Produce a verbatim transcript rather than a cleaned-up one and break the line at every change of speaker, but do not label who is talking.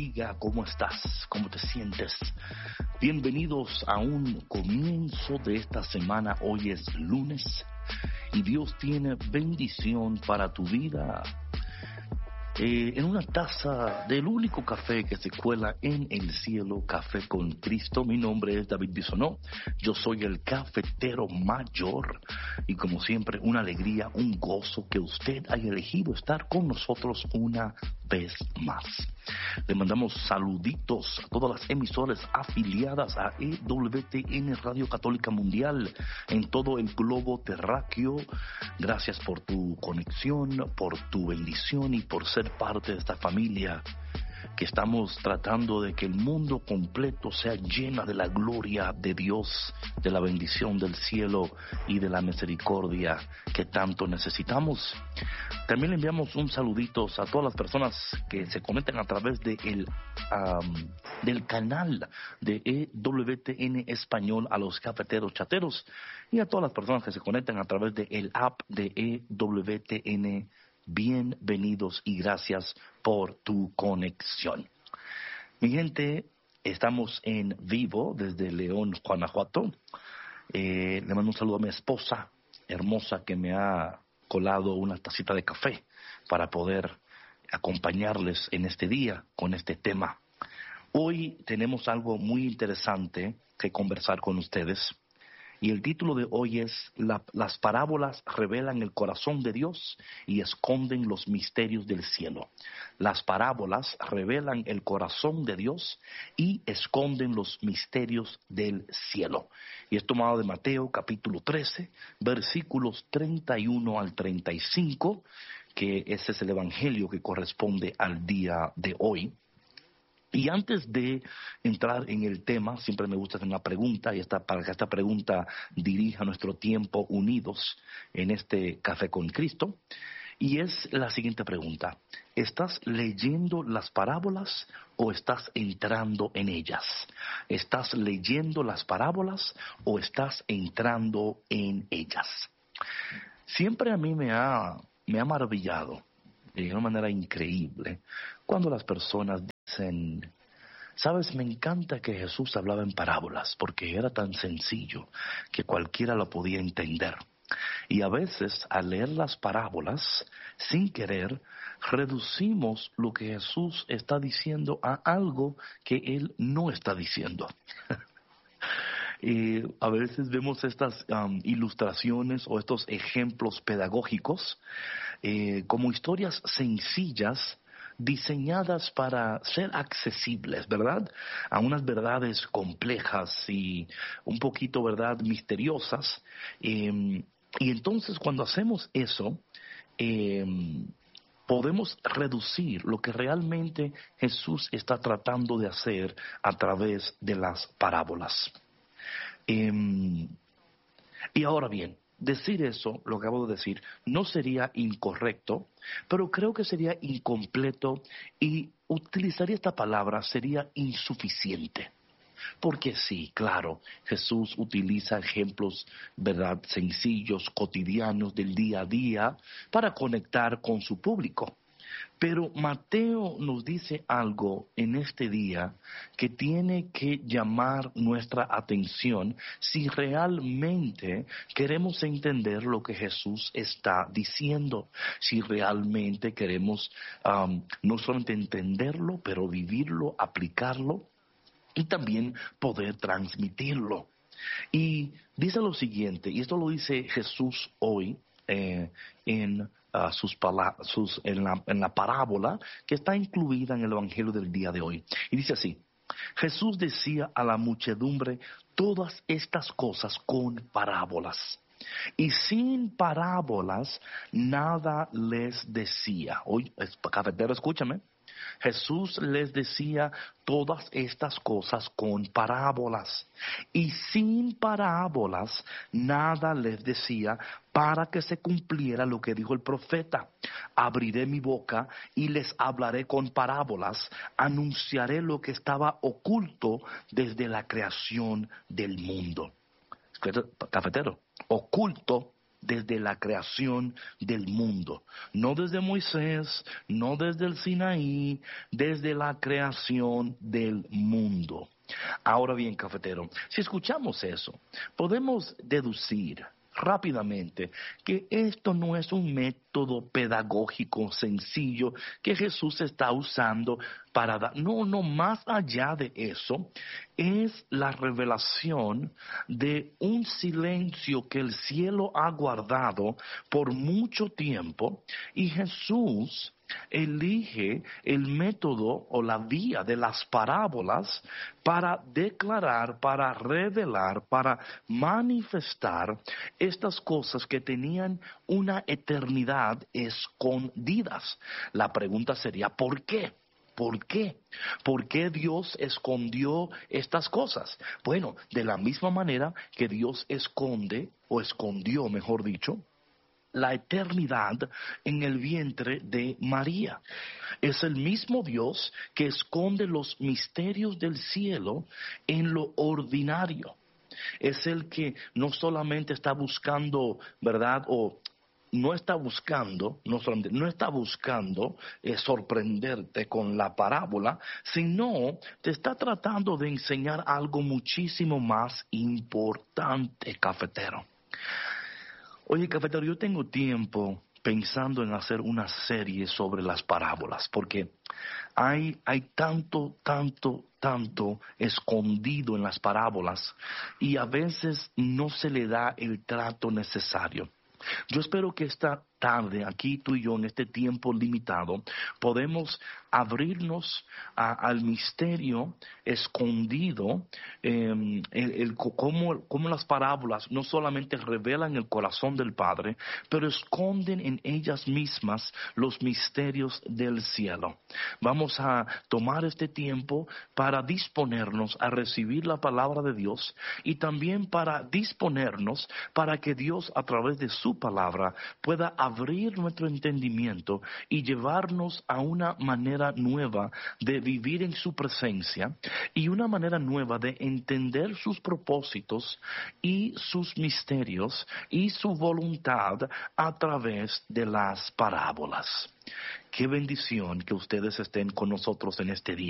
Amiga, ¿cómo estás? ¿Cómo te sientes? Bienvenidos a un comienzo de esta semana. Hoy es lunes y Dios tiene bendición para tu vida. Eh, en una taza del único café que se cuela en el cielo, Café con Cristo. Mi nombre es David Bisonó, yo soy el cafetero mayor y como siempre una alegría, un gozo que usted haya elegido estar con nosotros una vez más. Le mandamos saluditos a todas las emisoras afiliadas a E W T N Radio Católica Mundial en todo el globo terráqueo. Gracias por tu conexión, por tu bendición y por ser parte de esta familia que estamos tratando de que el mundo completo sea llena de la gloria de Dios, de la bendición del cielo y de la misericordia que tanto necesitamos. También le enviamos un saludito a todas las personas que se conectan a través de el, um, del canal de E W T N Español, a los cafeteros chateros, y a todas las personas que se conectan a través del app de E W T N. Bienvenidos y gracias por tu conexión. Mi gente, estamos en vivo desde León, Guanajuato. Eh, le mando un saludo a mi esposa hermosa que me ha colado una tacita de café para poder acompañarles en este día con este tema. Hoy tenemos algo muy interesante que conversar con ustedes. Y el título de hoy es la, Las parábolas revelan el corazón de Dios y esconden los misterios del cielo. Las parábolas revelan el corazón de Dios y esconden los misterios del cielo. Y es tomado de Mateo capítulo trece, versículos treinta y uno al treinta y cinco, que ese es el evangelio que corresponde al día de hoy. Y antes de entrar en el tema, siempre me gusta hacer una pregunta, y esta, para que esta pregunta dirija nuestro tiempo unidos en este Café con Cristo, y es la siguiente pregunta: ¿estás leyendo las parábolas o estás entrando en ellas? ¿Estás leyendo las parábolas o estás entrando en ellas? Siempre a mí me ha, me ha maravillado de una manera increíble cuando las personas dicen: sabes, me encanta que Jesús hablaba en parábolas porque era tan sencillo que cualquiera lo podía entender. Y a veces al leer las parábolas, sin querer, reducimos lo que Jesús está diciendo a algo que Él no está diciendo. Eh, a veces vemos estas um, ilustraciones o estos ejemplos pedagógicos eh, como historias sencillas diseñadas para ser accesibles, ¿verdad? A unas verdades complejas y un poquito, ¿verdad?, misteriosas. Eh, y entonces cuando hacemos eso, eh, podemos reducir lo que realmente Jesús está tratando de hacer a través de las parábolas. Eh, y ahora bien, decir eso, lo que acabo de decir, no sería incorrecto, pero creo que sería incompleto y utilizaría esta palabra, sería insuficiente. Porque sí, claro, Jesús utiliza ejemplos, ¿verdad?, sencillos, cotidianos del día a día para conectar con su público. Pero Mateo nos dice algo en este día que tiene que llamar nuestra atención si realmente queremos entender lo que Jesús está diciendo, si realmente queremos um, no solamente entenderlo, pero vivirlo, aplicarlo y también poder transmitirlo. Y dice lo siguiente, y esto lo dice Jesús hoy eh, en Uh, sus pala- sus, en, la, en la parábola que está incluida en el Evangelio del día de hoy. Y dice así: Jesús decía a la muchedumbre todas estas cosas con parábolas. Y sin parábolas nada les decía. Oye, cafetero, escúchame. Jesús les decía todas estas cosas con parábolas, y sin parábolas nada les decía, para que se cumpliera lo que dijo el profeta: abriré mi boca y les hablaré con parábolas, anunciaré lo que estaba oculto desde la creación del mundo. Cafetero, oculto desde la creación del mundo. No desde Moisés, no desde el Sinaí, desde la creación del mundo. Ahora bien, cafetero, si escuchamos eso, podemos deducir rápidamente que esto no es un método pedagógico sencillo que Jesús está usando para dar. No, no, más allá de eso, es la revelación de un silencio que el cielo ha guardado por mucho tiempo, y Jesús elige el método o la vía de las parábolas para declarar, para revelar, para manifestar estas cosas que tenían una eternidad escondidas. La pregunta sería, ¿por qué? ¿Por qué? ¿Por qué Dios escondió estas cosas? Bueno, de la misma manera que Dios esconde, o escondió, mejor dicho, la eternidad en el vientre de María. Es el mismo Dios que esconde los misterios del cielo en lo ordinario. Es el que no solamente está buscando, ¿verdad?, o no está buscando, no solamente, no está buscando eh, sorprenderte con la parábola, sino te está tratando de enseñar algo muchísimo más importante, cafetero. Oye, cafetero, yo tengo tiempo pensando en hacer una serie sobre las parábolas, porque hay, hay tanto, tanto, tanto escondido en las parábolas, y a veces no se le da el trato necesario. Yo espero que esta tarde, aquí tú y yo, en este tiempo limitado, podemos abrirnos a, al misterio escondido, eh, el, el, cómo, cómo las parábolas no solamente revelan el corazón del Padre, pero esconden en ellas mismas los misterios del cielo. Vamos a tomar este tiempo para disponernos a recibir la palabra de Dios, y también para disponernos para que Dios, a través de su palabra, pueda abrir nuestro entendimiento y llevarnos a una manera nueva de vivir en su presencia, y una manera nueva de entender sus propósitos y sus misterios y su voluntad a través de las parábolas. Qué bendición que ustedes estén con nosotros en este día.